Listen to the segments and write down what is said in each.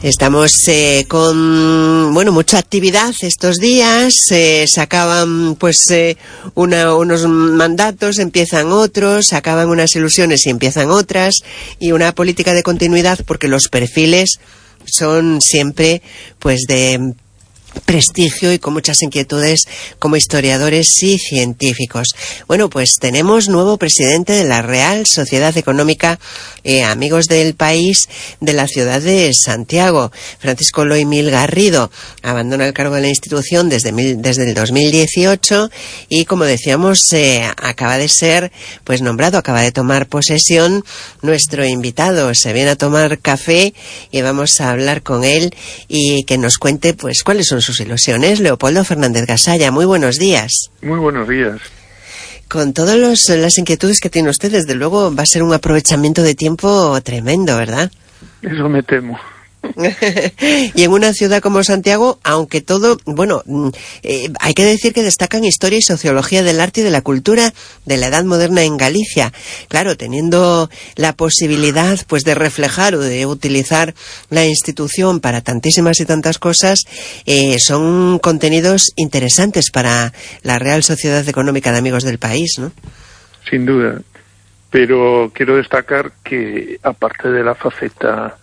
Estamos con mucha actividad estos días. Se acaban unos mandatos, empiezan otros, se acaban unas ilusiones y empiezan otras, y una política de continuidad, porque los perfiles son siempre de prestigio y con muchas inquietudes como historiadores y científicos. Bueno, pues tenemos nuevo presidente de la Real Sociedad Económica Amigos del País de la ciudad de Santiago. Francisco Loimil Garrido abandona el cargo de la institución desde el 2018 y, como decíamos, acaba de ser nombrado, acaba de tomar posesión nuestro invitado. Se viene a tomar café y vamos a hablar con él y que nos cuente cuáles son sus ilusiones. Leopoldo Fernández Gasalla, muy buenos días. Muy buenos días. Con todas las inquietudes que tiene usted, desde luego va a ser un aprovechamiento de tiempo tremendo, ¿verdad? Eso me temo. Y en una ciudad como Santiago, aunque todo, hay que decir que destacan historia y sociología del arte y de la cultura de la Edad Moderna en Galicia. Claro, teniendo la posibilidad de reflejar o de utilizar la institución para tantísimas y tantas cosas, son contenidos interesantes para la Real Sociedad Económica de Amigos del País, ¿no? Sin duda, pero quiero destacar que, aparte de la faceta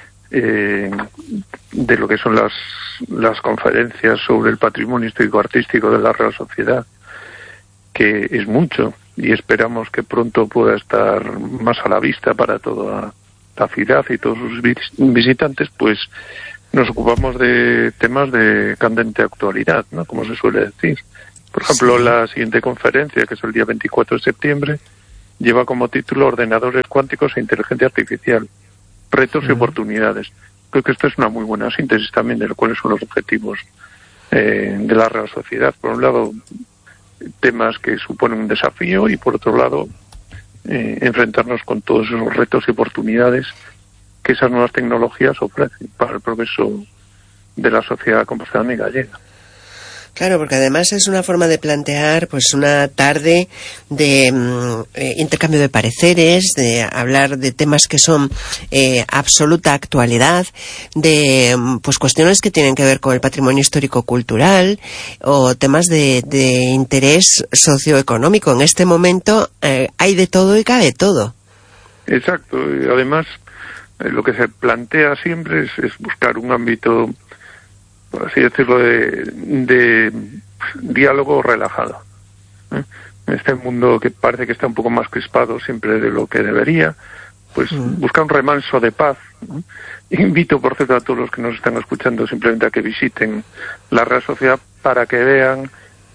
de lo que son las conferencias sobre el patrimonio histórico-artístico de la Real Sociedad, que es mucho, y esperamos que pronto pueda estar más a la vista para toda la ciudad y todos sus visitantes, nos ocupamos de temas de candente actualidad, ¿no?, como se suele decir. Por ejemplo, la siguiente conferencia, que es el día 24 de septiembre, lleva como título Ordenadores cuánticos e inteligencia artificial, retos y oportunidades. Creo que esto es una muy buena síntesis también de cuáles son los objetivos de la Real Sociedad. Por un lado, temas que suponen un desafío, y por otro lado, enfrentarnos con todos esos retos y oportunidades que esas nuevas tecnologías ofrecen para el progreso de la sociedad compostelana y gallega. Claro, porque además es una forma de plantear una tarde de intercambio de pareceres, de hablar de temas que son absoluta actualidad, de cuestiones que tienen que ver con el patrimonio histórico-cultural o temas de interés socioeconómico. En este momento hay de todo y cabe todo. Exacto, y además lo que se plantea siempre es buscar un ámbito, por así decirlo, de diálogo relajado. En este mundo que parece que está un poco más crispado siempre de lo que debería, busca un remanso de paz. Invito, por cierto, a todos los que nos están escuchando simplemente a que visiten la Real Sociedad para que vean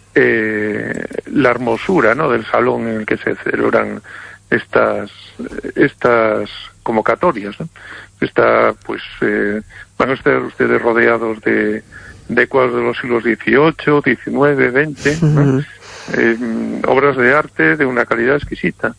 la hermosura, ¿no?, del salón en el que se celebran estas convocatorias, ¿no? Van a estar ustedes rodeados de cuadros de los siglos XVIII, XIX, XX, ¿no? Obras de arte de una calidad exquisita.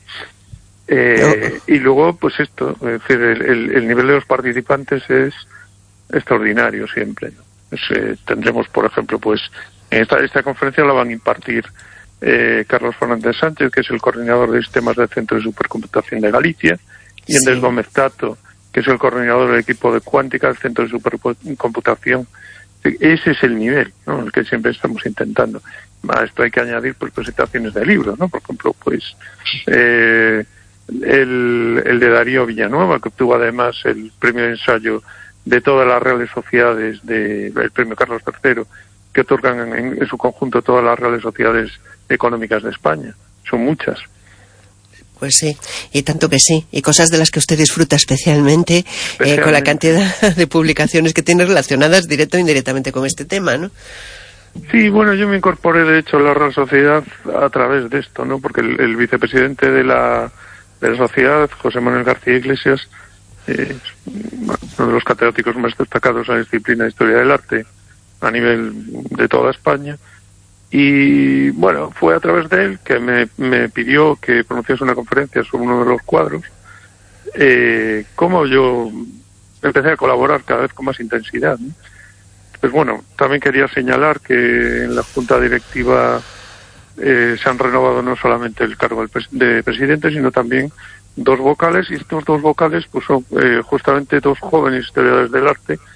Y luego, esto, es decir, el nivel de los participantes es extraordinario siempre, ¿no? Tendremos, por ejemplo, esta conferencia la van a impartir Carlos Fernández Sánchez, que es el coordinador de sistemas del Centro de Supercomputación de Galicia, y Andrés Gómez Tato, que es el coordinador del equipo de cuántica del Centro de Supercomputación. Ese es el nivel, ¿no?, el que siempre estamos intentando. A esto hay que añadir presentaciones de libros, ¿no? Por ejemplo, el de Darío Villanueva, que obtuvo además el premio de ensayo de todas las Reales Sociedades el premio Carlos III, que otorgan en su conjunto todas las Reales Sociedades Económicas de España. Son muchas. Pues sí, y tanto que sí, y cosas de las que usted disfruta especialmente. Con la cantidad de publicaciones que tiene relacionadas directo o indirectamente con este tema, ¿no? Sí, yo me incorporé de hecho a la Real Sociedad a través de esto, ¿no? Porque el vicepresidente de la sociedad, José Manuel García Iglesias, uno de los catedráticos más destacados en la disciplina de Historia del Arte a nivel de toda España. Y fue a través de él que me pidió que pronunciase una conferencia sobre uno de los cuadros. Como yo empecé a colaborar cada vez con más intensidad, ¿no? También quería señalar que en la Junta Directiva se han renovado no solamente el cargo de presidente, sino también 2 vocales, y estos 2 vocales son justamente 2 jóvenes historiadores del arte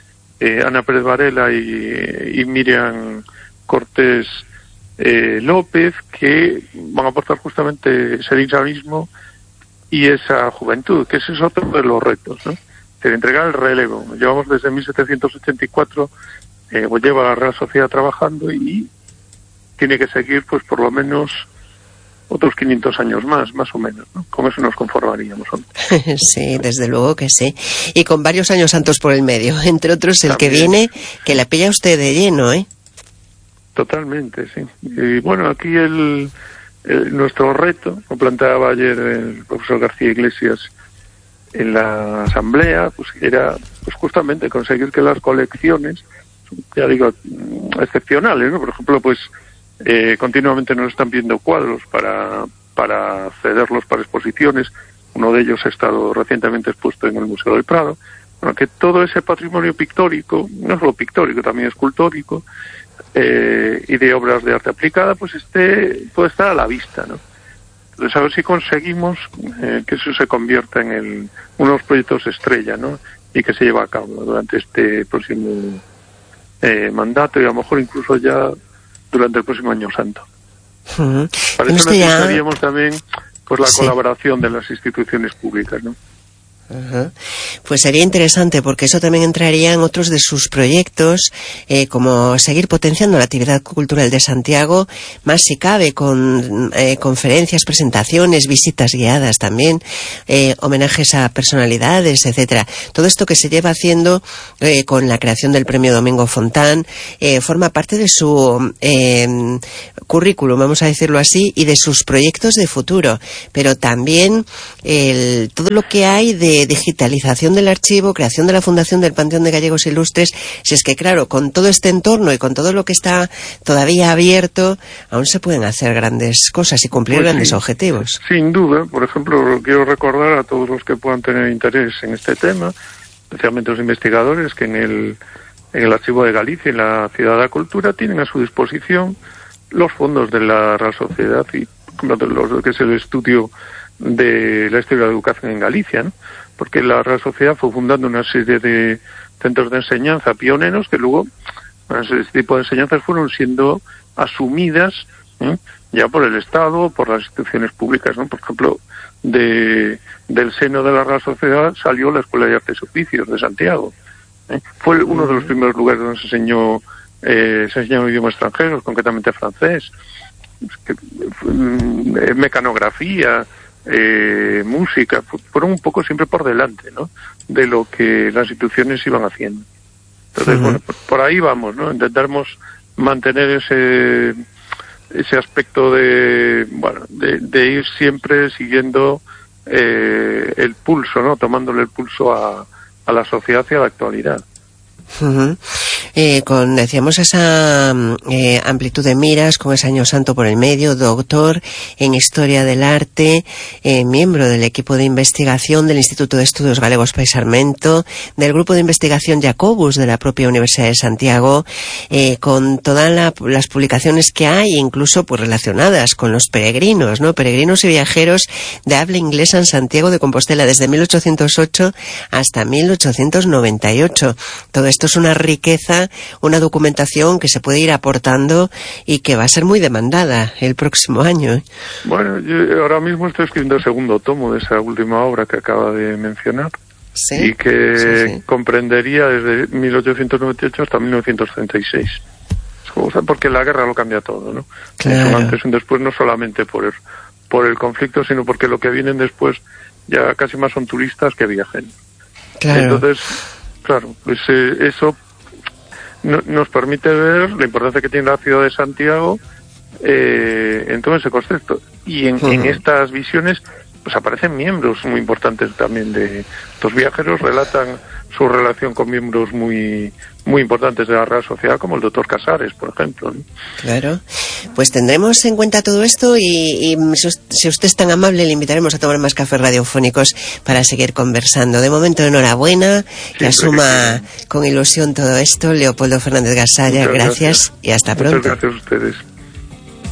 Ana Pérez Varela y Miriam Cortés López, que van a aportar justamente ese dinamismo y esa juventud, que ese es otro de los retos, ¿no? De entregar el relevo. Llevamos desde 1784, lleva la Real Sociedad trabajando y tiene que seguir pues por lo menos otros 500 años más o menos, ¿no? Con eso nos conformaríamos, ¿no? Sí, desde luego que sí. Y con varios años santos por el medio, entre otros el también que viene, que la pilla usted de lleno, ¿eh? Totalmente, sí. Y bueno, aquí nuestro reto, lo planteaba ayer el profesor García Iglesias en la asamblea, pues era pues justamente conseguir que las colecciones, ya digo, excepcionales, ¿no? Por ejemplo, pues continuamente nos están pidiendo cuadros para cederlos para exposiciones. Uno de ellos ha estado recientemente expuesto en el Museo del Prado. Bueno, que todo ese patrimonio pictórico, no solo pictórico, también escultórico, y de obras de arte aplicada, pues puede estar a la vista, ¿no? Entonces, a ver si conseguimos que eso se convierta en unos proyectos estrella, ¿no? Y que se lleve a cabo durante este próximo mandato y a lo mejor incluso ya durante el próximo Año Santo. Para eso necesitaríamos también pues la colaboración de las instituciones públicas, ¿no? Pues sería interesante, porque eso también entraría en otros de sus proyectos, como seguir potenciando la actividad cultural de Santiago, más si cabe, con conferencias, presentaciones, visitas guiadas también, homenajes a personalidades, etcétera. Todo esto que se lleva haciendo con la creación del Premio Domingo Fontán forma parte de su currículum, vamos a decirlo así, y de sus proyectos de futuro, pero también todo lo que hay de digitalización del archivo, creación de la Fundación del Panteón de Gallegos Ilustres. Si es que, claro, con todo este entorno y con todo lo que está todavía abierto, aún se pueden hacer grandes cosas y cumplir grandes objetivos. Sin duda. Por ejemplo, quiero recordar a todos los que puedan tener interés en este tema, especialmente los investigadores, que en el Archivo de Galicia, en la Ciudad de la Cultura, tienen a su disposición los fondos de la Real Sociedad y lo que es el estudio de la historia de la educación en Galicia, ¿no? Porque la Real Sociedad fue fundando una serie de centros de enseñanza pioneros que luego ese tipo de enseñanzas fueron siendo asumidas ya por el Estado, por las instituciones públicas, ¿no? Por ejemplo, del seno de la Real Sociedad salió la Escuela de Artes y Oficios de Santiago. Fue uno de los primeros lugares donde se enseñaron idiomas extranjeros, concretamente francés, mecanografía, música, fueron un poco siempre por delante, ¿no? De lo que las instituciones iban haciendo. Entonces, bueno, por ahí vamos, ¿no? Intentamos mantener ese aspecto de ir siempre siguiendo el pulso, ¿no? Tomándole el pulso a la sociedad y a la actualidad. Decíamos esa amplitud de miras, con ese Año Santo por el medio, doctor en Historia del Arte, miembro del equipo de investigación del Instituto de Estudios Galegos País Sarmento, del grupo de investigación Jacobus de la propia Universidad de Santiago, con todas las publicaciones que hay, incluso pues relacionadas con los peregrinos, ¿no? Peregrinos y viajeros de habla inglesa en Santiago de Compostela desde 1808 hasta 1898. Todo esto es una riqueza, una documentación que se puede ir aportando y que va a ser muy demandada el próximo año. Bueno, yo ahora mismo estoy escribiendo el segundo tomo de esa última obra que acaba de mencionar. ¿Sí? Y que comprendería desde 1898 hasta 1936. Porque la guerra lo cambia todo, ¿no? Claro. Es un antes y un después, no solamente por el conflicto, sino porque lo que vienen después ya casi más son turistas que viajeros. Claro. Entonces, claro, pues eso nos permite ver la importancia que tiene la ciudad de Santiago en todo ese concepto. Y en estas visiones pues aparecen miembros muy importantes también de estos viajeros, relatan su relación con miembros muy importantes de la Real Sociedad, como el doctor Casares, por ejemplo, ¿no? Claro, pues tendremos en cuenta todo esto y si usted es tan amable, le invitaremos a tomar más cafés radiofónicos para seguir conversando. De momento, enhorabuena, que asuma con ilusión todo esto. Leopoldo Fernández Gasalla, gracias y hasta pronto. Muchas gracias a ustedes.